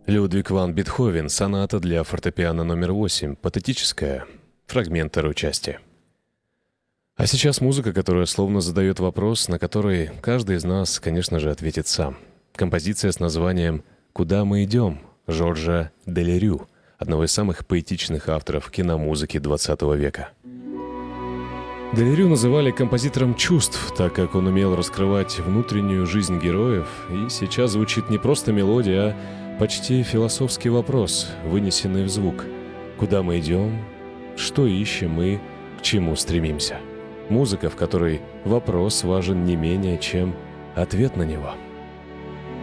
Людвиг ван Бетховен, соната для фортепиано номер 8, патетическая, фрагмент второй части. А сейчас музыка, которая словно задает вопрос, на который каждый из нас, конечно же, ответит сам. Композиция с названием «Куда мы идем» Жоржа Делерю, одного из самых поэтичных авторов киномузыки XX века. Делерю называли композитором чувств, так как он умел раскрывать внутреннюю жизнь героев, и сейчас звучит не просто мелодия, а почти философский вопрос, вынесенный в звук. Куда мы идем? Что ищем и к чему стремимся? Музыка, в которой вопрос важен не менее, чем ответ на него.